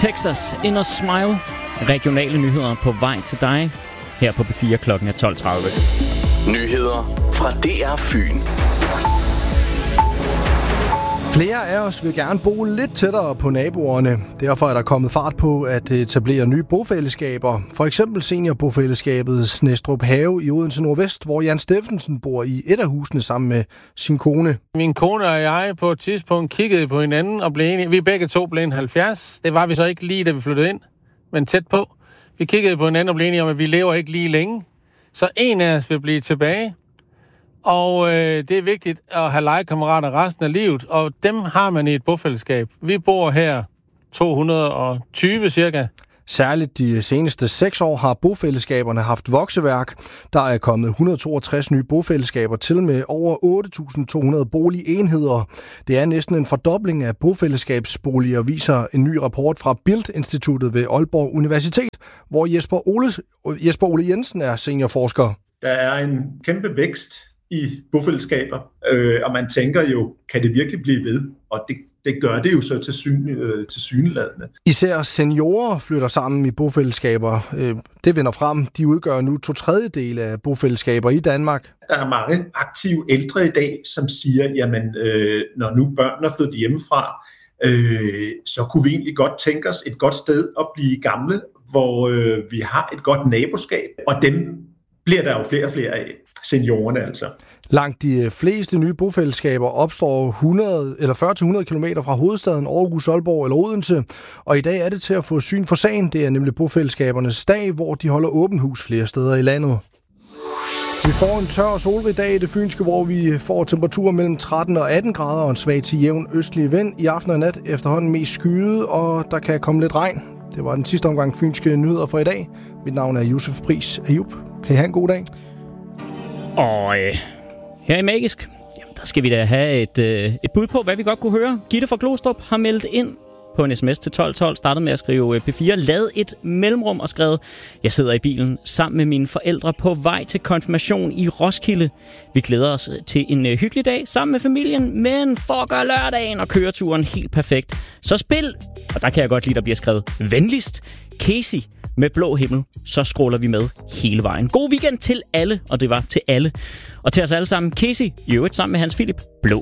Texas, Inner Smile. Regionale nyheder på vej til dig her på B4 klokken 12:30. Nyheder fra DR Fyn. Flere af os vil gerne bo lidt tættere på naboerne. Derfor er der kommet fart på at etablere nye bofællesskaber. For eksempel seniorbofællesskabet Snestrup Have i Odense Nordvest, hvor Jan Steffensen bor i et af husene sammen med sin kone. Min kone og jeg på et tidspunkt kiggede på hinanden og blev enige. Vi begge to blev 70. Det var vi så ikke lige, da vi flyttede ind, men tæt på. Vi kiggede på hinanden og blev enige om, at vi lever ikke lige længe. Så en af os vil blive tilbage. Og det er vigtigt at have legekammerater resten af livet, og dem har man i et bofællesskab. Vi bor her 220 cirka. Særligt de seneste 6 år har bofællesskaberne haft vokseværk. Der er kommet 162 nye bofællesskaber til med over 8.200 boligenheder. Det er næsten en fordobling af bofællesskabsboliger, viser en ny rapport fra Bildt-instituttet ved Aalborg Universitet, hvor Jesper Ole Jensen er seniorforsker. Der er en kæmpe vækst i bofællesskaber, og man tænker jo, kan det virkelig blive ved? Og det gør det jo så tilsyneladende. Især seniorer flytter sammen i bofællesskaber. Det vinder frem. De udgør nu 2/3 af bofællesskaber i Danmark. Der er mange aktive ældre i dag, som siger, jamen, når nu børnene er flyttet hjemmefra, så kunne vi egentlig godt tænke os et godt sted at blive gamle, hvor vi har et godt naboskab, og dem bliver der jo flere og flere af. Seniorerne altså. Langt de fleste nye bofællesskaber opstår 40-100 km fra hovedstaden Aarhus, Aalborg eller Odense. Og i dag er det til at få syn for sagen. Det er nemlig bofællesskabernes dag, hvor de holder åbent hus flere steder i landet. Vi får en tør og solrig dag i det fynske, hvor vi får temperaturer mellem 13 og 18 grader og en svag til jævn østlig vind. I aften og nat efterhånden mest skyet, og der kan komme lidt regn. Det var den sidste omgang fynske nyheder for i dag. Mit navn er Josef Pris Ayub. Kan I have en god dag? Og her i Magisk, jamen, der skal vi da have et bud på, hvad vi godt kunne høre. Gitte fra Glostrup har meldt ind på en sms til 1212, startet med at skrive P4, lad et mellemrum og skrevet, jeg sidder i bilen sammen med mine forældre på vej til konfirmation i Roskilde. Vi glæder os til en hyggelig dag sammen med familien, men for at gøre lørdagen og køreturen helt perfekt, så spil, og der kan jeg godt lide, der bliver skrevet venligst, Casey med Blå Himmel, så scroller vi med hele vejen. God weekend til alle, og det var til alle. Og til os alle sammen, Casey, i øvrigt sammen med Hans Philip, Blå